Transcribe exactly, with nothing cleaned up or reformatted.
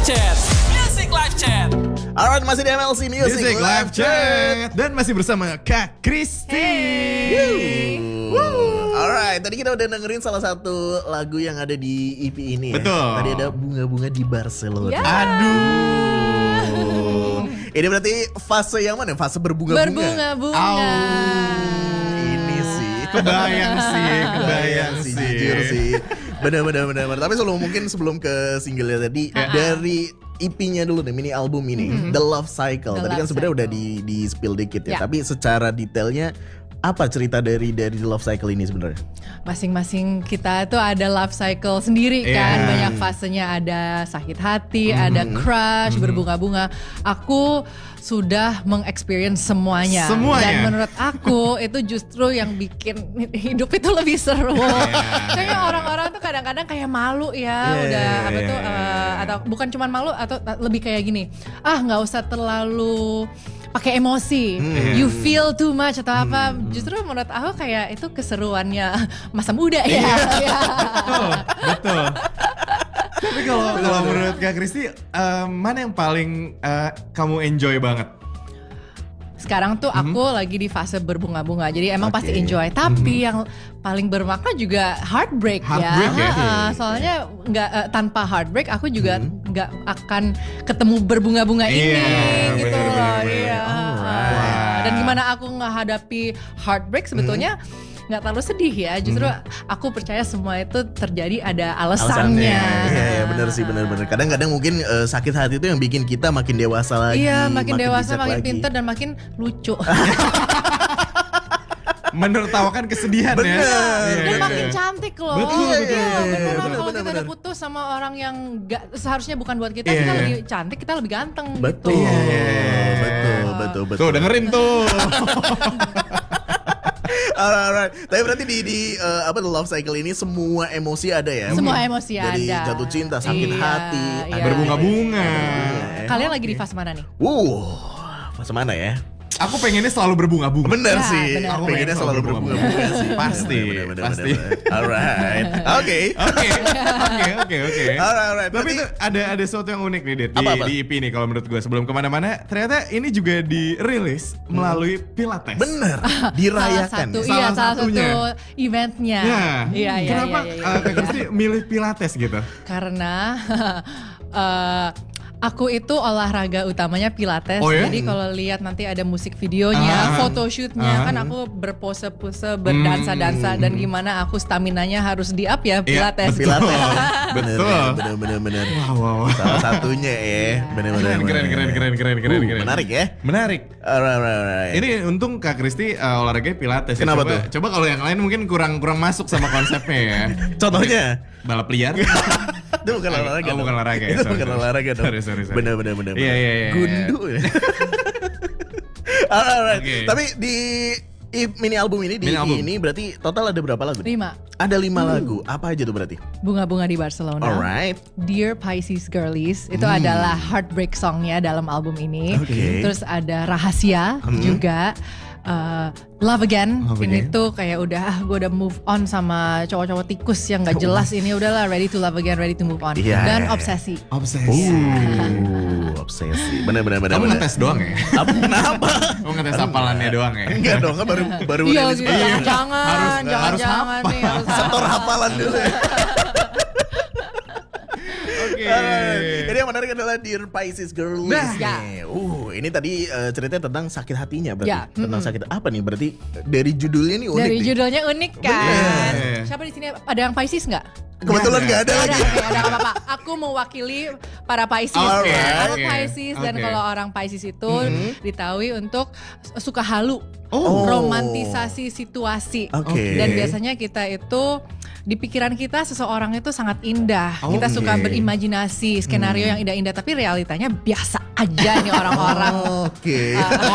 Chat, Music Live Chat. Alright, masih di M L C Music, Music Live Chat. Dan masih bersama Kak Kristi. Hey. Alright, tadi kita udah dengerin salah satu lagu yang ada di E P ini ya. Betul. Tadi ada bunga-bunga di Barcelona. Ya. Aduh. Ini berarti fase yang mana? Fase berbunga-bunga. Berbunga-bunga. Ini sih. Kebayang sih, kebayang Iya sih. Jujur sih. Benar-benar benar. Tapi sebelum mungkin sebelum ke singlenya tadi dari E P-nya dulu deh, mini album ini, mm-hmm. The Love Cycle. The Tadi Love kan sebenarnya Cycle. udah di di spill dikit ya. Ya. Tapi secara detailnya apa cerita dari dari The Love Cycle ini sebenarnya? Masing-masing kita tuh ada love cycle sendiri kan. Yeah. Banyak fasenya, ada sakit hati, ada crush, berbunga-bunga. Aku sudah mengexperience semuanya. Semuanya? Dan menurut aku itu justru yang bikin hidup itu lebih seru. Kayaknya orang-orang tuh kadang-kadang kayak malu ya. Yeah, udah apa yeah, tuh yeah. uh, atau bukan cuma malu atau lebih kayak gini. Ah, nggak usah terlalu pakai emosi, Hmm. you feel too much atau apa. Justru menurut aku kayak itu keseruannya masa muda ya. Ya. Betul, betul. Tapi kalau kalau menurut Kak Kristi, eh, mana yang paling eh, kamu enjoy banget? Sekarang tuh aku lagi di fase berbunga-bunga, jadi emang Oke. pasti enjoy. Tapi yang paling bermakna juga heartbreak, Heartbreak ya? ya. Ha-ha, soalnya nggak eh, tanpa heartbreak aku juga nggak akan ketemu berbunga-bunga ini, Iya, gitu bener, loh. bener, bener. Iya. Alright. Dan gimana aku menghadapi heartbreak sebetulnya nggak terlalu sedih ya. Justru aku percaya semua itu terjadi ada alasannya. Iya, iya benar sih, benar-benar. Kadang-kadang mungkin eh, sakit hati itu yang bikin kita makin dewasa lagi. Iya, makin, dewasa, bijak makin lagi. pintar dan makin lucu. Menertawakan kesedihan Bener. ya. Dan Iya, makin iya. cantik loh. Betul, Iya, betul, iya, betul, beneran. betul. Kalau kita Bener, udah bener. putus sama orang yang gak, seharusnya bukan buat kita, Iya, kita iya. lebih cantik, kita lebih ganteng. Betul. Gitu. Iya, iya, iya. Betul, betul, betul. Tuh dengerin tuh. Alright, alright. Tapi berarti di di eh, apa The Love Cycle ini semua emosi ada ya? Semua emosi Dari ada. jatuh cinta, sakit Iya, hati, iya. ada Berbunga-bunga. Iya. Kalian lagi di fase mana nih? Wuh, fase mana ya? Aku pengennya selalu berbunga-bunga. Bener Ya, sih. bener. Aku pengennya selalu berbunga-bunga sih. Pasti, Bener, bener, pasti. bener, bener. Alright. Oke. Oke, oke, oke, oke. Alright, alright. Tapi Berarti- itu ada ada sesuatu yang unik nih, Dit, di, Apa-apa? di E P nih kalau menurut gue. Sebelum kemana-mana, ternyata ini juga dirilis melalui Pilates. Bener. Salah Dirayakan. satu, ya? iya, Salah salah satunya. satu eventnya. Ya. Iya, iya, Kenapa iya, iya, eh, Kak iya. Kristi milih Pilates gitu? Karena eh, aku itu olahraga utamanya Pilates. Oh ya? Jadi kalau lihat nanti ada musik videonya, Ah. photoshootnya, Ah. kan aku berpose-pose, berdansa-dansa, dan gimana aku staminanya harus di up ya Pilates. betul. Pilates. Bener, Betul. bener, bener, bener. Wow, wow, wow. Salah satunya ya. Bener, bener, Keren, keren, keren, keren, keren, keren, Uh, keren. Menarik ya. Menarik. Alright, alright, alright. Ini untung Kak Kristi uh, olahraganya Pilates. ya. Kenapa coba, tuh? Coba kalau yang lain mungkin kurang kurang masuk sama konsepnya ya. Contohnya? Balap liar. Itu bukan olahraga. Oh, dong. bukan olahraga ya. Itu Sorry, bukan sorry. olahraga dong. Sorry, sorry, sorry. Bener, bener, bener. Iya, bener. iya, iya. Gundu ya. Alright, alright. Oke. Tapi di i- mini album ini, di Mini E P album. ini berarti total ada berapa lagu? nih? Lima. Ada lima lagu. Apa aja tuh berarti? Bunga-bunga di Barcelona. Alright. Dear Pisces Girlies itu adalah heartbreak songnya dalam album ini. Oke. Terus ada Rahasia juga. Uh, Love Again. Love Ini Again. tuh kayak udah ah gue udah move on sama cowok-cowok tikus yang gak jelas ini, udahlah ready to love again, ready to move on. Iya, Dan iya, iya. Obsesi. Obsesi. Uh, obsesi. Bener, bener, bener. Kamu bener. ngetes doang ya? Apa? Kenapa? Kamu ngetes hafalannya doang ya? Enggak dong, kan baru baru Iya, rilis gitu. baru. jangan, jangan, Harus- jangan, harus jangan hafal. nih, harus Setor hafalan dulu ya. Oke. Alright. Jadi yang menarik adalah Dear Pisces Girlies Nah. nih. Uh, ini tadi uh, ceritanya tentang sakit hatinya berarti. Ya, Tentang mm-mm. sakit apa nih? Berarti dari judulnya nih unik Dari nih. judulnya unik kan. Bener. Siapa di sini ada yang Pisces nggak? Kebetulan Nggak nggak ada Ada, lagi. oke, ada nggak apa-apa. Aku mewakili para Pisces. Oke, Aku oke, Pisces dan oke. kalau orang Pisces itu ditahui untuk suka halu, Oh. romantisasi situasi. Oke. Dan biasanya kita itu di pikiran kita seseorang itu sangat indah. Oke. Kita suka berimajinasi skenario yang indah-indah, tapi realitanya biasa aja nih orang-orang. Oke.